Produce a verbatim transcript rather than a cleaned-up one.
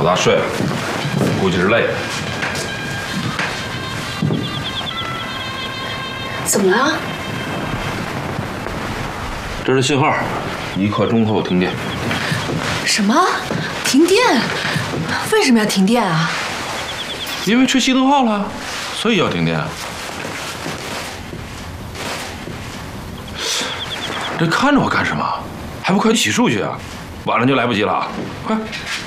大睡了，估计是累了。 怎么了？ 这是信号，一刻钟后停电。 什么？停电？为什么要停电啊？ 因为吹熄灯号了，所以要停电。这看着我干什么？还不快去洗漱去啊！晚了就来不及了，快！